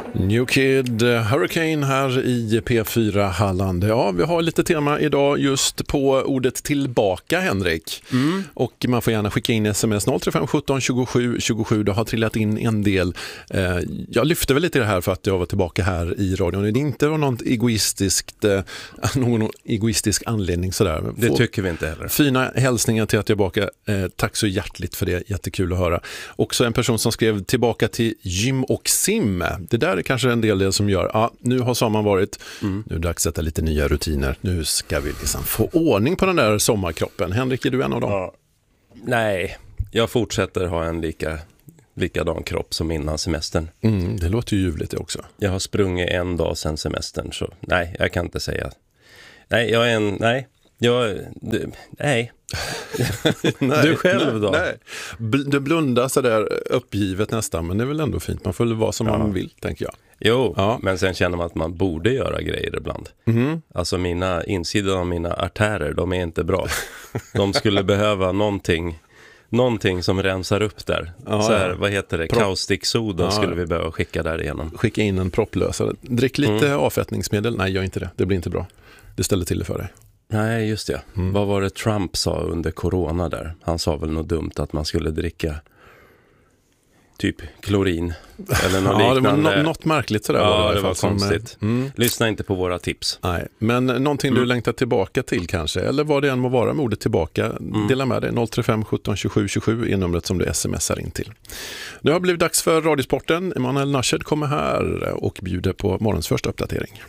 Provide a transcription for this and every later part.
New Kid Hurricane här i P4 Halland. Ja, vi har lite tema idag just på ordet tillbaka, Henrik. Och man får gärna skicka in sms 035 17 27 27. Det har trillat in en del. Jag lyfter väl lite det här för att jag var tillbaka här i radion. Det är inte någon egoistisk anledning sådär. Det tycker vi inte heller. Fina hälsningar till att tillbaka. Tack så hjärtligt för det. Jättekul att höra. Också en person som skrev tillbaka till gym och sim. Det där är kanske en del som gör, nu har sommaren varit, nu är det dags att sätta lite nya rutiner. Nu ska vi liksom få ordning på den där sommarkroppen. Henrik, är du en av dem? Ja. Nej, jag fortsätter ha en likadan kropp som innan semestern. Det låter ju ljuvligt det också. Jag har sprungit en dag sedan semestern, så nej, jag kan inte säga. Nej, nej. Du själv då? Nej. Du blundar så där uppgivet nästan, men det är väl ändå fint. Man får vara som man vill, tänker jag. Jo, men sen känner man att man borde göra grejer ibland. Alltså insidan av mina artärer, de är inte bra. De skulle behöva någonting som rensar upp där. Så här, vad heter det? Kaustiksoda skulle vi behöva skicka där igenom. Skicka in en propplösare. Drick lite avfettningsmedel. Nej, gör inte det. Det blir inte bra. Det ställer till det för dig. Nej, just det. Vad var det Trump sa under corona där? Han sa väl något dumt att man skulle dricka typ klorin eller något liknande. Det var något märkligt sådär. Ja, det var konstigt. Lyssna inte på våra tips. Nej, men någonting du längtar tillbaka till kanske, eller vad det än må vara med ordet tillbaka, dela med dig. 035 17 27 27 är numret som du smsar in till. Nu har det blivit dags för Radiosporten. Emanuel Nashed kommer här och bjuder på morgons första uppdatering.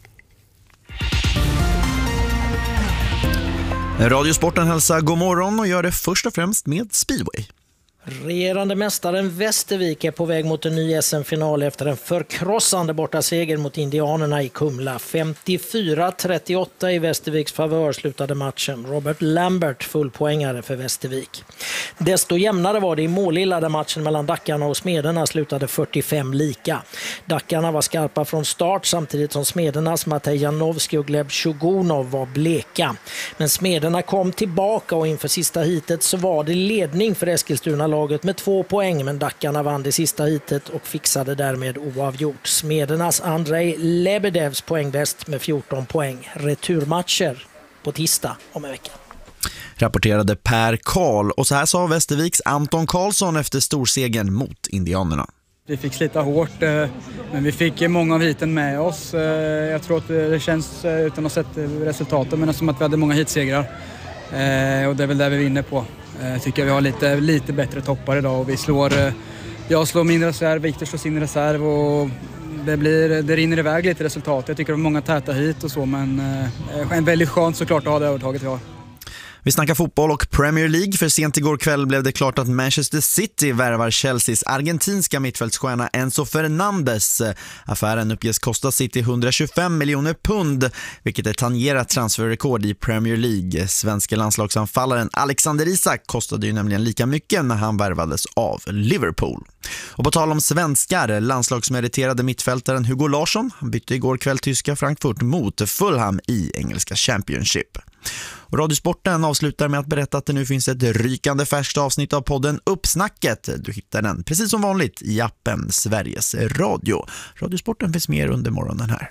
Radiosporten hälsar god morgon och gör det först och främst med speedway. Regerande mästaren Västervik är på väg mot en ny SM-final efter en förkrossande bortaseger mot indianerna i Kumla. 54-38 i Västerviks favör slutade matchen. Robert Lambert fullpoängare för Västervik. Desto jämnare var det i Målilla där matchen mellan Dackarna och Smederna slutade 45 lika. Dackarna var skarpa från start samtidigt som Smedernas Matej Janowski och Gleb Shugunov var bleka. Men Smederna kom tillbaka och inför sista hitet så var det ledning för Eskilstuna laget med 2 poäng, men Dackarna vann det sista hitet och fixade därmed oavgjort. Smedernas Andrei Lebedevs poängbäst med 14 poäng. Returmatcher på tisdag om en vecka. Rapporterade Per Karl, och så här sa Västerviks Anton Karlsson efter storsegern mot indianerna. Vi fick slita hårt, men vi fick många av hiten med oss. Jag tror att det känns, utan att ha sett resultaten, men som att vi hade många hitsegrar. Och det är väl där vi vinner på. Tycker jag vi har lite bättre toppar idag, och jag slår min reserv, Viktor slår sin reserv, och det rinner iväg lite resultat. Jag tycker det är många täta hit och så, men en väldigt skönt såklart att ha det övertaget vi har. Vi snackar fotboll och Premier League, för sent igår kväll blev det klart att Manchester City värvar Chelseas argentinska mittfältsstjärna Enzo Fernandes. Affären uppges kosta City 125 miljoner pund, vilket är tangerat transferrekord i Premier League. Svenska landslagsanfallaren Alexander Isak kostade ju nämligen lika mycket när han värvades av Liverpool. Och på tal om svenskar, landslagsmeriterade mittfältaren Hugo Larsson bytte igår kväll tyska Frankfurt mot Fulham i engelska Championship. Och Radiosporten avslutar med att berätta att det nu finns ett rykande färskt avsnitt av podden Uppsnacket. Du hittar den precis som vanligt i appen Sveriges Radio. Radiosporten finns mer under morgonen här.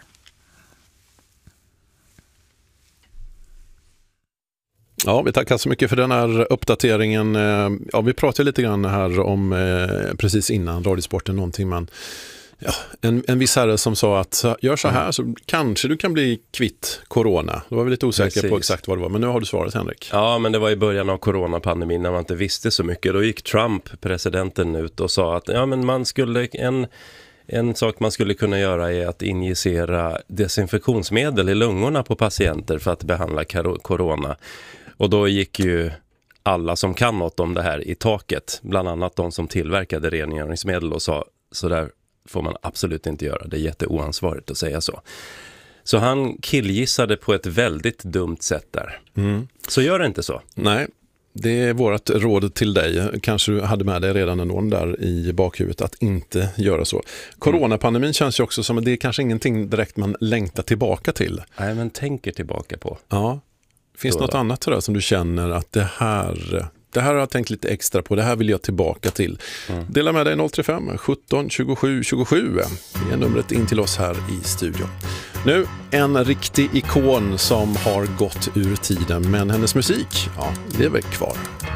Ja, vi tackar så mycket för den här uppdateringen. Ja, vi pratade lite grann här om precis innan Radiosporten någonting man... Ja, en viss herre som sa att gör så här så kanske du kan bli kvitt corona. Då var vi lite osäkra på exakt vad det var, men nu har du svaret, Henrik. Ja, men det var i början av coronapandemin när man inte visste så mycket. Då gick Trump, presidenten, ut och sa att men man skulle en sak man skulle kunna göra är att injicera desinfektionsmedel i lungorna på patienter för att behandla corona. Och då gick ju alla som kan något om det här i taket, bland annat de som tillverkade rengöringsmedel, och sa så där får man absolut inte göra. Det är jätteoansvarigt att säga så. Så han killgissade på ett väldigt dumt sätt där. Så gör det inte så. Nej, det är vårt råd till dig. Kanske du hade med dig redan någon där i bakhuvudet att inte göra så. Coronapandemin känns ju också som att det är kanske ingenting direkt man längtar tillbaka till. Nej, men tänker tillbaka på. Ja. Finns det något annat där som du känner att det här det här har jag tänkt lite extra på, det här vill jag tillbaka till. Dela med dig 035 17 27 27. Det är numret in till oss här i studion. Nu, en riktig ikon som har gått ur tiden, men hennes musik, lever kvar.